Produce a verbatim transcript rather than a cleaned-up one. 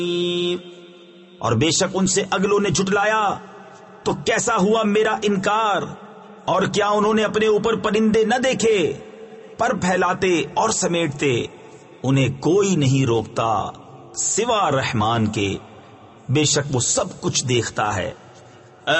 और बेशक उनसे अगलों ने झुटलाया, तो कैसा हुआ मेरा इनकार। और क्या उन्होंने अपने ऊपर परिंदे न देखे, पर फैलाते और समेटते, उन्हें कोई नहीं रोकता सिवा रहमान के, बेशक वो सब कुछ देखता है।